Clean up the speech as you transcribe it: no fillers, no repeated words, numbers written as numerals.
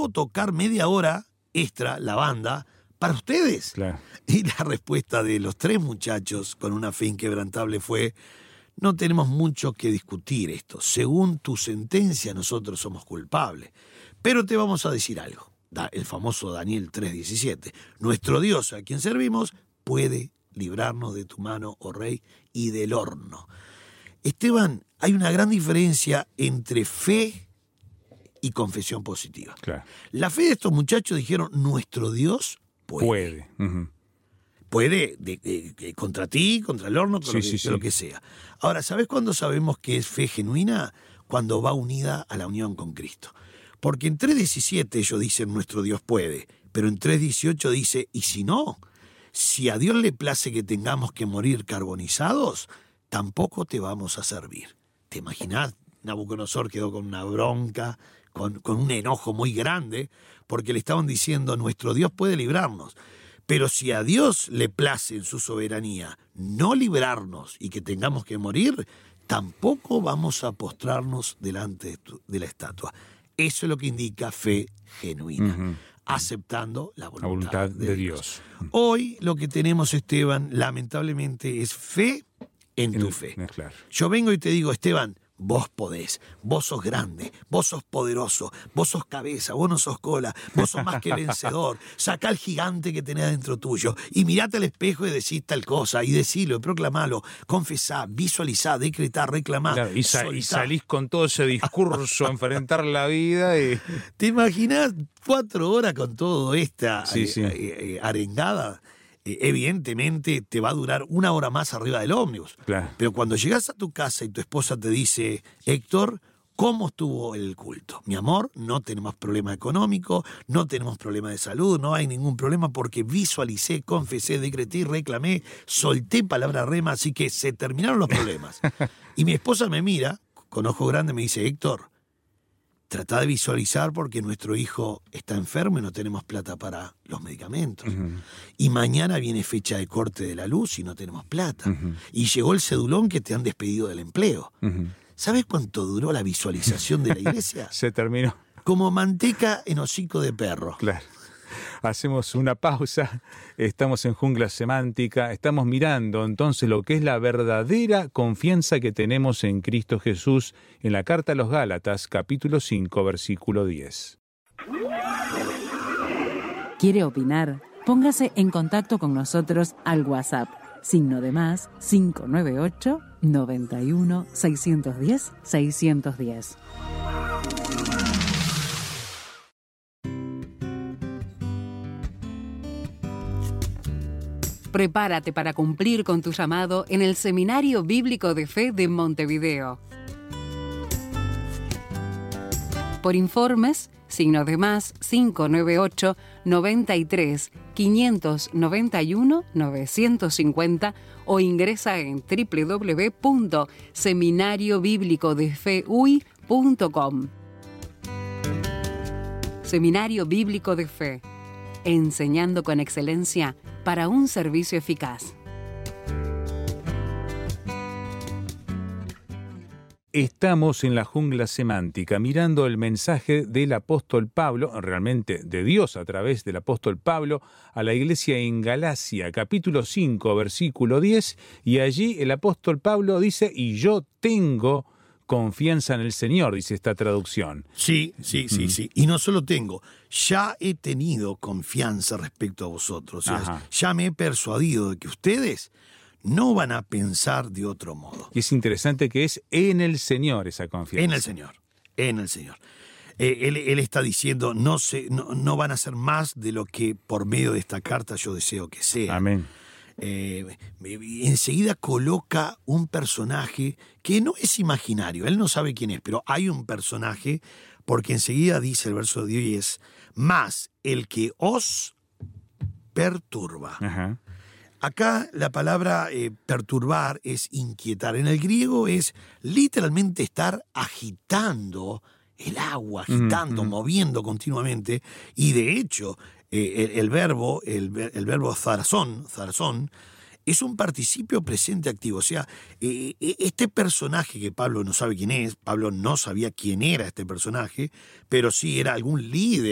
hago tocar media hora extra la banda para ustedes. Claro. Y la respuesta de los 3 muchachos con una fe inquebrantable fue: no tenemos mucho que discutir esto. Según tu sentencia, nosotros somos culpables. Pero te vamos a decir algo. El famoso Daniel 3:17. Nuestro Dios, a quien servimos, puede librarnos de tu mano, oh rey, y del horno. Esteban, hay una gran diferencia entre fe y confesión positiva. Claro. La fe de estos muchachos dijeron: nuestro Dios puede. Ujú. Puede contra ti, contra el horno, con lo que sea. Ahora, ¿sabes cuándo sabemos que es fe genuina? Cuando va unida a la unión con Cristo. Porque en 3:17 ellos dicen: nuestro Dios puede. Pero en 3:18 dice: y si no, si a Dios le place que tengamos que morir carbonizados, tampoco te vamos a servir. ¿Te imaginás? Nabucodonosor quedó con una bronca, con un enojo muy grande, porque le estaban diciendo: nuestro Dios puede librarnos. Pero si a Dios le place en su soberanía no librarnos y que tengamos que morir, tampoco vamos a postrarnos delante de la estatua. Eso es lo que indica fe genuina, aceptando la voluntad de Dios. Hoy lo que tenemos, Esteban, lamentablemente es fe en tu fe. Claro. Yo vengo y te digo: Esteban, vos podés, vos sos grande, vos sos poderoso, vos sos cabeza, vos no sos cola, vos sos más que vencedor. Sacá al gigante que tenés dentro tuyo y mirate al espejo y decís tal cosa, y decilo, y proclamalo, confesá, visualizá, decretá, reclamá. Claro, y salís con todo ese discurso a enfrentar la vida. ¿Te imaginás 4 horas con todo esta Sí. arengada? Evidentemente te va a durar 1 hora más arriba del ómnibus. Claro. Pero cuando llegas a tu casa y tu esposa te dice: Héctor, ¿cómo estuvo el culto? Mi amor, no tenemos problema económico, no tenemos problema de salud, no hay ningún problema porque visualicé, confesé, decreté, reclamé, solté palabra rema, así que se terminaron los problemas. Y mi esposa me mira con ojo grande y me dice: Héctor, trata de visualizar porque nuestro hijo está enfermo y no tenemos plata para los medicamentos. Y mañana viene fecha de corte de la luz y no tenemos plata. Y llegó el cedulón que te han despedido del empleo. ¿Sabes cuánto duró la visualización de la iglesia? Se terminó. Como manteca en hocico de perro. Claro. Hacemos una pausa, estamos en Jungla Semántica, estamos mirando entonces lo que es la verdadera confianza que tenemos en Cristo Jesús en la carta a los Gálatas, capítulo 5, versículo 10. ¿Quiere opinar? Póngase en contacto con nosotros al WhatsApp, +, 598 91 610 610. Prepárate para cumplir con tu llamado en el Seminario Bíblico de Fe de Montevideo. Por informes, +, 598 93 591 950 o ingresa en www.seminariobiblicodefeuy.com. Seminario Bíblico de Fe, enseñando con excelencia para un servicio eficaz. Estamos en la jungla semántica, mirando el mensaje del apóstol Pablo, realmente de Dios a través del apóstol Pablo, a la iglesia en Galacia, capítulo 5, versículo 10, y allí el apóstol Pablo dice: y yo tengo confianza en el Señor, dice esta traducción. Sí. Y no solo tengo, ya he tenido confianza respecto a vosotros. O sea, ya me he persuadido de que ustedes no van a pensar de otro modo. Y es interesante que es en el Señor esa confianza. En el Señor. Él está diciendo: no van a ser más de lo que por medio de esta carta yo deseo que sea. Amén. Enseguida coloca un personaje que no es imaginario, él no sabe quién es, pero hay un personaje, porque enseguida dice el verso 10, más el que os perturba. Acá la palabra perturbar es inquietar. En el griego es literalmente estar agitando el agua, moviendo continuamente, y de hecho el verbo zarazón, es un participio presente activo. O sea, este personaje que Pablo no sabe quién es, Pablo no sabía quién era este personaje, pero sí era algún líder